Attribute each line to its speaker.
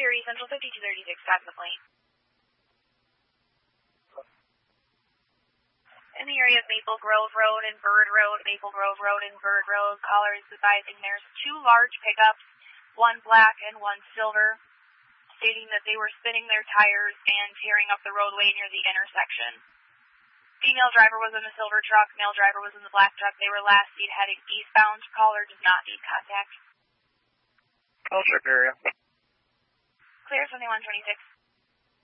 Speaker 1: Erie Central 5236, back the plane. In the area of Maple Grove Road and Bird Road, Maple Grove Road and Bird Road, caller is advising there's two large pickups, one black and one silver, stating that they were spinning their tires and tearing up the roadway near the intersection. Female driver was in the silver truck, male driver was in the black truck. They were last seen heading eastbound. Caller does not need contact.
Speaker 2: I'll check area.
Speaker 1: Clear 7126.